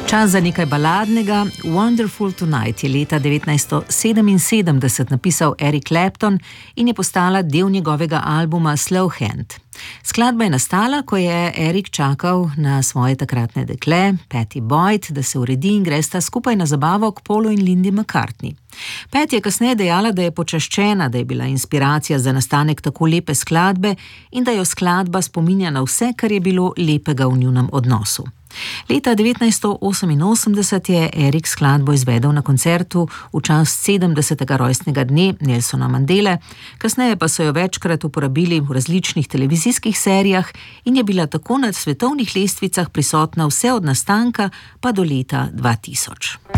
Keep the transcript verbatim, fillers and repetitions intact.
Čas za nekaj baladnega. Wonderful Tonight je leta devetnajststo sedeminsedemdeset napisal Eric Clapton in je postala del njegovega albuma Slow Hand. Skladba je nastala, ko je Eric čakal na svoje takratne dekle, Pattie Boyd, da se uredi in gresta skupaj na zabavo k Paulu in Lindy McCartney. Pat je kasneje dejala, da je počaščena, da je bila inspiracija za nastanek tako lepe skladbe in da jo skladba spominja na vse, kar je bilo lepega v njunem odnosu. Leta devetnajststo oseminosemdeset je Eric skladbo izvedel na koncertu v čast sedemdesetega rojstnega dne Nelsona Mandele, kasneje pa so jo večkrat uporabili v različnih televizijskih serijah in je bila tako na svetovnih lestvicah prisotna vse od nastanka pa do leta dva tisoč.